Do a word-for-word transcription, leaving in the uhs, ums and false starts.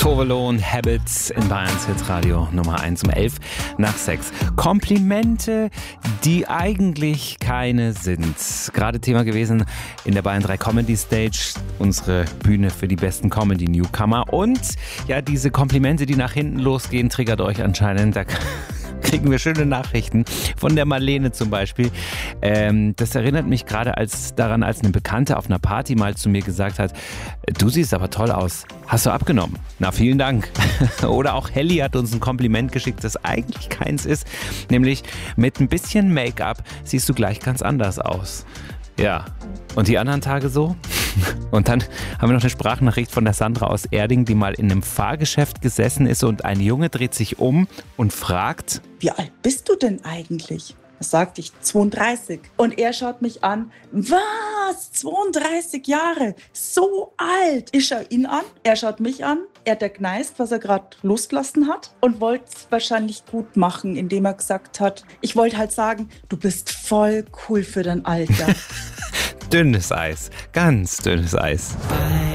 Overload Habits in Bayerns Hitradio Nummer eins um elf nach sechs. Komplimente, die eigentlich keine sind. Gerade Thema gewesen in der Bayern drei Comedy Stage, unsere Bühne für die besten Comedy-Newcomer. Und ja, diese Komplimente, die nach hinten losgehen, triggert euch anscheinend. Da kriegen wir schöne Nachrichten von der Marlene zum Beispiel. Ähm, das erinnert mich gerade als, daran, als eine Bekannte auf einer Party mal zu mir gesagt hat, du siehst aber toll aus, hast du abgenommen? Na, vielen Dank. Oder auch Helly hat uns ein Kompliment geschickt, das eigentlich keins ist, nämlich mit ein bisschen Make-up siehst du gleich ganz anders aus. Ja, und die anderen Tage so? Und dann haben wir noch eine Sprachnachricht von der Sandra aus Erding, die mal in einem Fahrgeschäft gesessen ist und ein Junge dreht sich um und fragt: Wie alt bist du denn eigentlich? Das sagte ich, zweiunddreißig. Und er schaut mich an, was? zweiunddreißig Jahre? So alt? Ich schaue ihn an, er schaut mich an, er dergneist, was er gerade losgelassen hat und wollte es wahrscheinlich gut machen, indem er gesagt hat, ich wollte halt sagen, du bist voll cool für dein Alter. Dünnes Eis, ganz dünnes Eis.